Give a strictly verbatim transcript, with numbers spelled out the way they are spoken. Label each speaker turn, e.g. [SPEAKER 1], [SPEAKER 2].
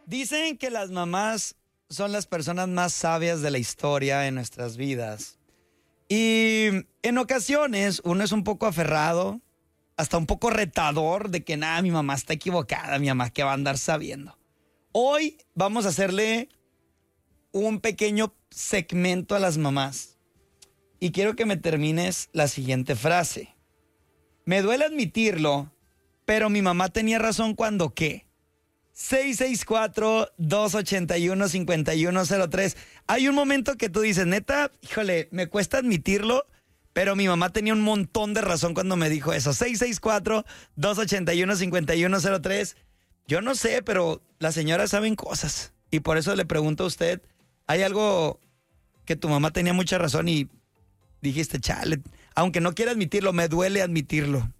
[SPEAKER 1] Dicen que las mamás son las personas más sabias de la historia en nuestras vidas. Y en ocasiones uno es un poco aferrado, hasta un poco retador de que nada, mi mamá está equivocada, mi mamá que va a andar sabiendo. Hoy vamos a hacerle un pequeño segmento a las mamás. Y quiero que me termines la siguiente frase. Me duele admitirlo, pero mi mamá tenía razón cuando ¿qué? seis seis cuatro, dos ocho uno, cinco uno cero tres. Hay un momento que tú dices, neta, híjole, me cuesta admitirlo, pero mi mamá tenía un montón de razón cuando me dijo eso. seis seis cuatro, dos ocho uno, cinco uno cero tres. Yo no sé, pero las señoras saben cosas. Y por eso le pregunto a usted, ¿hay algo que tu mamá tenía mucha razón y dijiste, chale, aunque no quiera admitirlo, me duele admitirlo?